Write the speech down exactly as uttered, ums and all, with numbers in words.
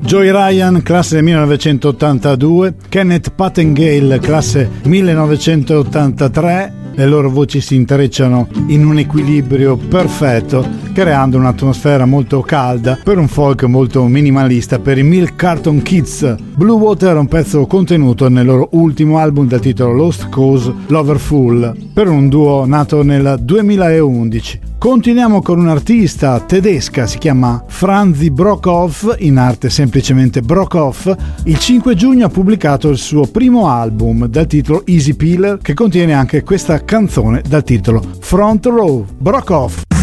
Joey Ryan, classe millenovecentottantadue, Kenneth Patengale, classe millenovecentottantatré. Le loro voci si intrecciano in un equilibrio perfetto, creando un'atmosfera molto calda per un folk molto minimalista per i Milk Carton Kids. Blue Water è un pezzo contenuto nel loro ultimo album dal titolo Lost Cause Loverful, per un duo nato nel duemilaundici. Continuiamo con un'artista tedesca, si chiama Franzi Brockhoff, in arte semplicemente Brockhoff. Il cinque giugno ha pubblicato il suo primo album dal titolo Easy Peeler, che contiene anche questa canzone dal titolo Front Row. Brockhoff.